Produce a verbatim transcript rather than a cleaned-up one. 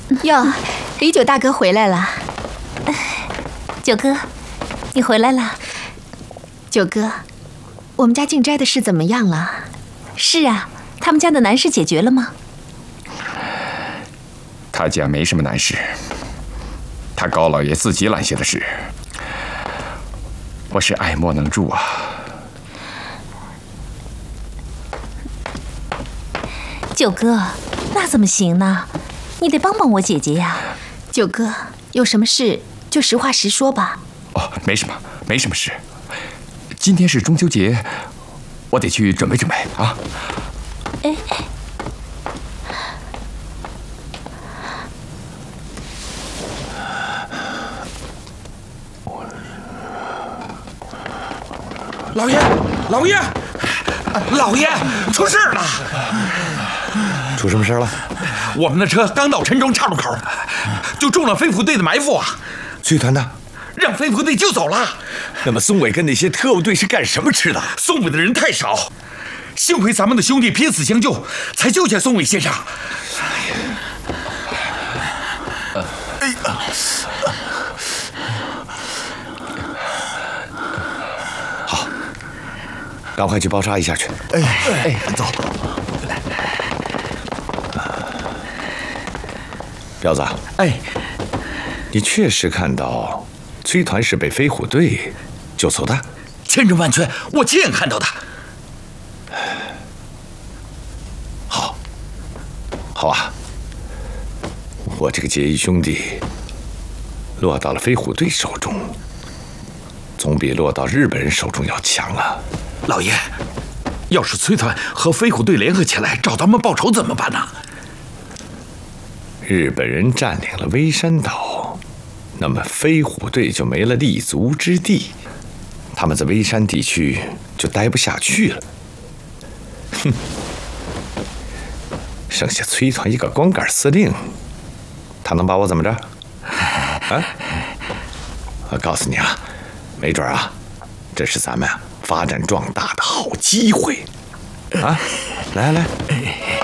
哟，李九大哥回来了。 九哥，你回来了。 九哥，我们家静斋的事怎么样了？ 是啊，他们家的难事解决了吗？ 他家没什么难事，他高老爷自己揽下的事，我是爱莫能助啊。 九哥，那怎么行呢？你得帮帮我姐姐呀。 九哥，有什么事就实话实说吧。 哦，没什么，没什么事。今天是中秋节，我得去准备准备啊。 哎。 老爷，老爷，老爷，出事了！ 出什么事了？ 我们的车刚到陈庄岔路口，就中了飞虎队的埋伏啊！ 追团的让飞虎队救走了。 那么宋伟跟那些特务队是干什么吃的？ 宋伟的人太少，幸亏咱们的兄弟拼死相救，才救下宋伟先生。哎呀！ 好，赶快去包扎一下去。 哎哎，走。 彪子， 哎， 你确实看到崔团是被飞虎队救走的？ 千真万确，我亲眼看到的。 好，好啊，我这个结义兄弟落到了飞虎队手中，总比落到日本人手中要强啊。 老爷，要是崔团和飞虎队联合起来找他们报仇怎么办呢？ 日本人占领了微山岛，那么飞虎队就没了立足之地，他们在微山地区就待不下去了。哼，剩下崔团一个光杆司令，他能把我怎么着？啊！我告诉你啊，没准啊，这是咱们发展壮大的好机会啊！来来。